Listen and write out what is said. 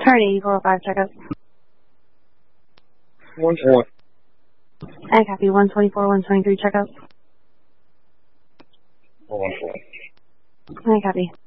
Current 8405, check out. 1-4. I copy 124, 123, check out. 1-4. I copy.